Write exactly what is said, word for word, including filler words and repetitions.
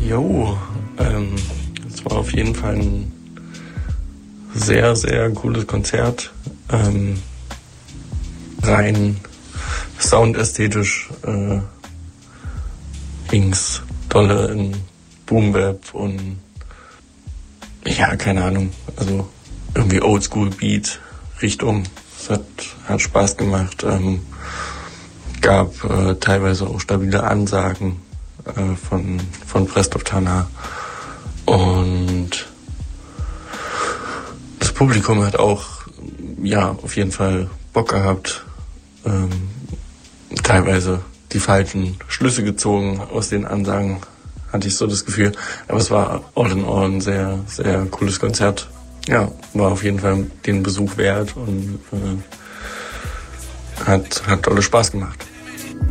Jo, ähm, es war auf jeden Fall ein sehr, sehr cooles Konzert. Ähm, rein soundästhetisch äh, ging's dolle in Boom-Bap und ja, keine Ahnung, also irgendwie Oldschool-Beat Richtung. Es hat, hat Spaß gemacht. Ähm, gab äh, teilweise auch stabile Ansagen äh, von, von Prestov Tana. Und das Publikum hat auch, ja, auf jeden Fall Bock gehabt. Ähm, teilweise die falschen Schlüsse gezogen aus den Ansagen, hatte ich so das Gefühl. Aber es war all in all ein sehr, sehr cooles Konzert. Ja, war auf jeden Fall den Besuch wert und äh, hat, hat dolle Spaß gemacht.